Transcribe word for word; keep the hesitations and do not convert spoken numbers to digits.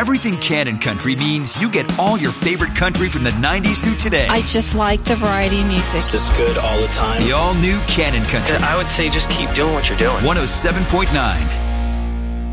Everything Cannon Country means you get all your favorite country from the nineties through today. I just like the variety of music. It's just good all the time. The all-new Cannon Country. I would say just keep doing what you're doing. one oh seven point nine